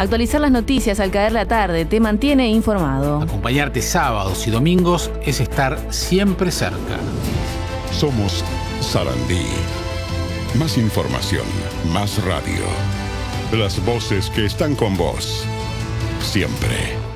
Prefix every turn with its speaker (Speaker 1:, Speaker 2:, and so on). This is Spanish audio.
Speaker 1: Actualizar las noticias al caer la tarde te mantiene informado.
Speaker 2: Acompañarte sábados y domingos es estar siempre cerca.
Speaker 3: Somos Sarandí. Más información, más radio. Las voces que están con vos. Siempre.